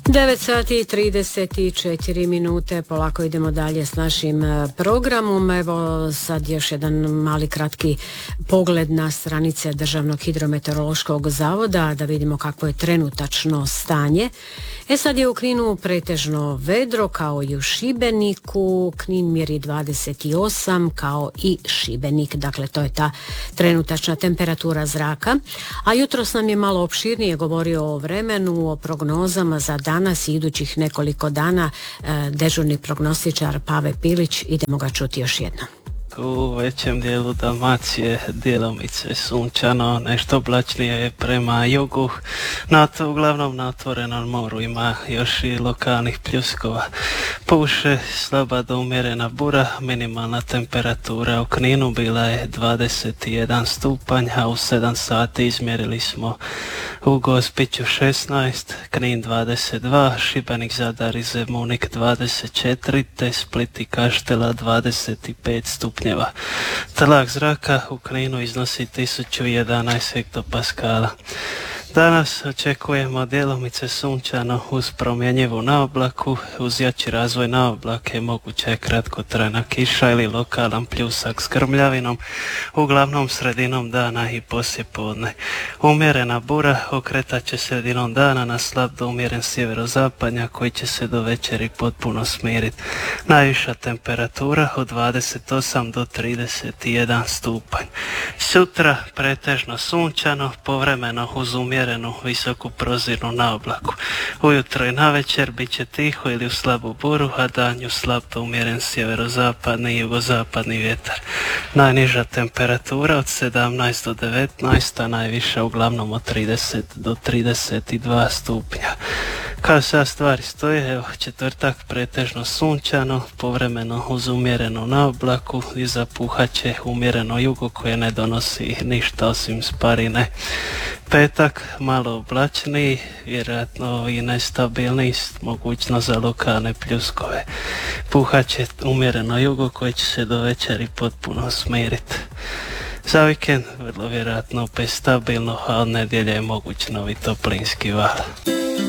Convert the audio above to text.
9 sati i 34 minute, polako idemo dalje s našim programom. Evo sad još jedan mali kratki pogled na stranice Državnog hidrometeorološkog zavoda da vidimo kakvo je trenutačno stanje. Sad je u Kninu pretežno vedro kao i u Šibeniku. Knin mjeri 28 kao i Šibenik, dakle to je ta trenutačna temperatura zraka. A jutros nam je malo opširnije govorio o vremenu, o prognozama za danas i idućih nekoliko dana dežurni prognostičar Pave Pilić. Idemo ga čuti još jednom. U većem dijelu Dalmacije djelomice sunčano, nešto oblačnije je prema jugu. Uglavnom na otvorenom moru ima još i lokalnih pljuskova. Puše slaba do umjerena bura, minimalna temperatura u Kninu bila je 21 stupanj, a u 7 sati izmjerili smo u Gospiću 16, Knin 22, Šibenik, Zadar i Zemunik 24, te Split i Kaštela 25 stupnjeva. Tlak zraka u Kninu iznosi 1011 hektopaskala. Danas očekujemo djelomice sunčano uz promjenjivu naoblaku, uz jači razvoj naoblake moguća je kratkotrajna kiša ili lokalan pljusak s grmljavinom, uglavnom sredinom dana i poslijepodne. Umjerena bura okretat će sredinom dana na slab do umjeren sjeverozapadnja koji će se do večeri potpuno smiriti. Najviša temperatura od 28 do 31 stupanj. Sutra pretežno sunčano, povremeno uz umjerenu visoku prozirnu naoblaku. Ujutro i navečer bit će tiho ili u slabu buru, a danju slab do umjeren sjeverozapadni i jugozapadni vjetar. Najniža temperatura od 17 do 19, a najviša uglavnom od 30 do 32 stupnja. Kao sad stvari stoje, evo, četvrtak pretežno sunčano, povremeno uz umjerenu naoblaku i zapuhat će umjereno jugo koje ne donosi ništa osim sparine. Petak malo oblačniji, vjerojatno i nestabilniji, mogućnost za lokalne pljuskove. Puhat će umjereno jugo koje će se do večeri potpuno smiriti. Za vikend vrlo vjerojatno opet stabilno, a od nedjelje je moguć novi toplinski val.